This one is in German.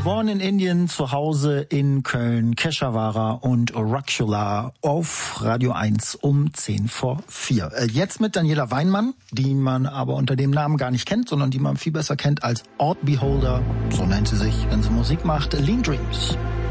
Geboren in Indien, zu Hause in Köln, Keshawara und Rakshula auf Radio 1 um 10 vor 4. Jetzt mit Daniela Weinmann, die man aber unter dem Namen gar nicht kennt, sondern die man viel besser kennt als Odd Beholder, so nennt sie sich, wenn sie Musik macht, Lean Dreams.